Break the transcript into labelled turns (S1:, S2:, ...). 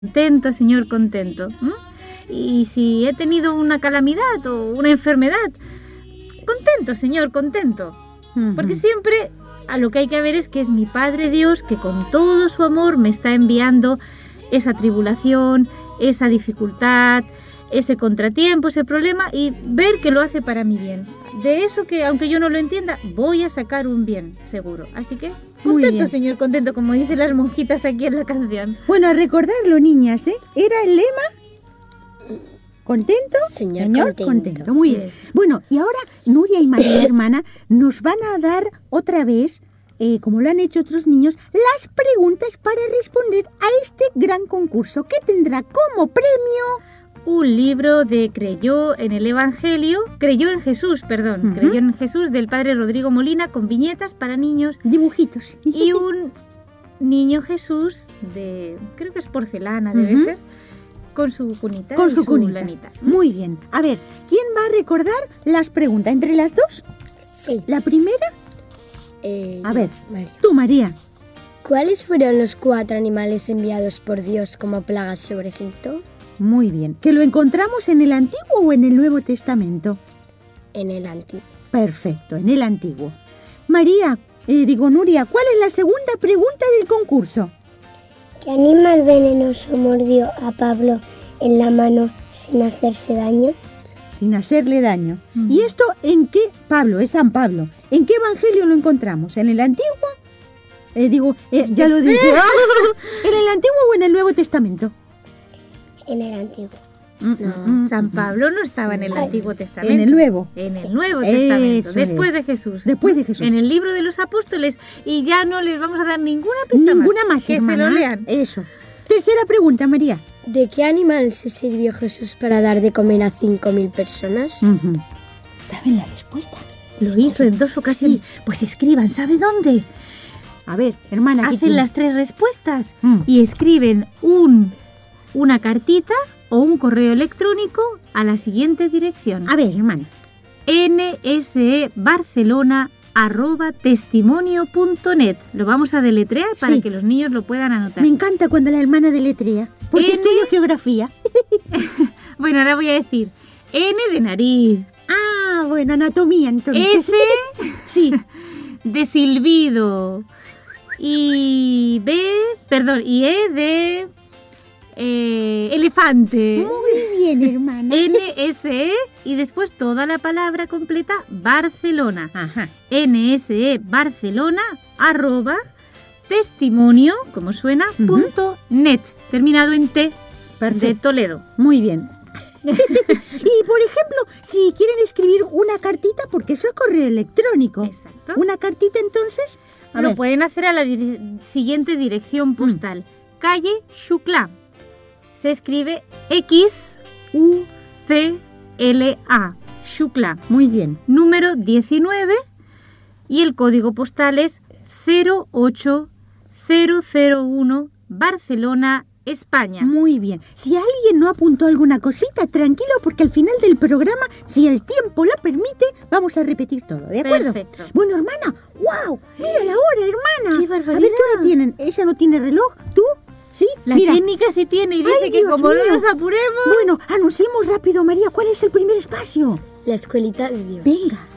S1: Contento, Señor, contento. Y si he tenido una calamidad o una enfermedad, contento, Señor, contento. Porque siempre a lo que hay que ver es que es mi Padre Dios que con todo su amor me está enviando esa tribulación, esa dificultad, ese contratiempo, ese problema, y ver que lo hace para mi bien. De eso que, aunque yo no lo entienda, voy a sacar un bien, seguro. Así que, contento, Señor, contento, como dicen las monjitas aquí en la canción.
S2: Bueno, a recordarlo, niñas, ¿eh? Era el lema... ¿Contento?
S3: Señor,
S2: contento. Muy bien. Bueno, y ahora Nuria y María, hermana, nos van a dar otra vez, como lo han hecho otros niños, las preguntas para responder a este gran concurso que tendrá como premio...
S1: Un libro de Creyó en Jesús, del padre Rodrigo Molina, con viñetas para niños.
S2: Dibujitos.
S1: Y un niño Jesús de, creo que es porcelana, debe ser, con su cunita.
S2: Con su cunita.
S1: Lanita.
S2: Muy bien. A ver, ¿quién va a recordar las preguntas? ¿Entre las dos?
S3: Sí.
S2: ¿La primera? A ver,
S3: María.
S2: tú, María.
S3: ¿Cuáles fueron los 4 animales enviados por Dios como plagas sobre Egipto?
S2: Muy bien. ¿Que lo encontramos en el Antiguo o en el Nuevo Testamento?
S3: En el Antiguo.
S2: Perfecto, en el Antiguo. María, Nuria, ¿cuál es la segunda pregunta del concurso?
S4: ¿Qué animal venenoso mordió a Pablo en la mano sin hacerse daño?
S2: Sin hacerle daño. ¿Y esto en qué? Pablo, es San Pablo. ¿En qué evangelio lo encontramos? ¿En el Antiguo? Ya lo dije. ¿En el Antiguo o en el Nuevo Testamento?
S4: En el Antiguo.
S1: No, San Pablo no estaba en el Antiguo Testamento.
S2: En el Nuevo.
S1: En el Nuevo Testamento,
S2: Eso
S1: después
S2: es.
S1: de Jesús.
S2: Después de Jesús.
S1: En el libro de los apóstoles, y ya no les vamos a dar ninguna pista
S2: Ninguna más,
S1: que
S2: hermana.
S1: se lo lean.
S2: Eso. Tercera pregunta, María.
S3: ¿De qué animal se sirvió Jesús para dar de comer a 5.000 personas?
S2: ¿Saben la respuesta?
S1: Lo hizo en 2 ocasiones.
S2: Sí.
S1: Pues escriban, ¿sabe dónde?
S2: A ver, hermana.
S1: Hacen las 3 respuestas y escriben una cartita o un correo electrónico a la siguiente dirección.
S2: A ver, hermana.
S1: nsebarcelona@testimonio.net. Lo vamos a deletrear para que los niños lo puedan anotar.
S2: Me encanta cuando la hermana deletrea, porque estudio geografía.
S1: Bueno, ahora voy a decir N de nariz.
S2: Ah, bueno, anatomía entonces.
S1: S
S2: sí.
S1: de silbido. Y E de elefante.
S2: Muy bien, hermana.
S1: NSE y después toda la palabra completa Barcelona.
S2: Ajá.
S1: NSE Barcelona @testimonio, como suena, .net, terminado en T.
S2: Perfecto.
S1: De Toledo.
S2: Muy bien. Y, por ejemplo, si quieren escribir una cartita, porque eso es correo electrónico.
S1: Exacto.
S2: Una cartita, entonces,
S1: Lo pueden hacer a la siguiente dirección postal. Calle Xuclà. Se escribe XUCLA. Xuclà.
S2: Muy bien.
S1: Número 19 y el código postal es 08001, Barcelona, España.
S2: Muy bien. Si alguien no apuntó alguna cosita, tranquilo, porque al final del programa, si el tiempo lo permite, vamos a repetir todo, ¿de acuerdo?
S1: Perfecto.
S2: Bueno, hermana, ¡wow! Mira la hora, hermana.
S1: ¡Qué barbaridad!
S2: A ver, ¿qué hora tienen? ¿Ella no tiene reloj? ¿Tú? ¿Sí?
S1: La
S2: Mira.
S1: técnica sí tiene y dice
S2: Ay,
S1: que
S2: Dios
S1: como
S2: mío.
S1: no nos apuremos...
S2: Bueno, anunciemos rápido, María, ¿cuál es el primer espacio?
S3: La escuelita de Dios.
S2: Venga.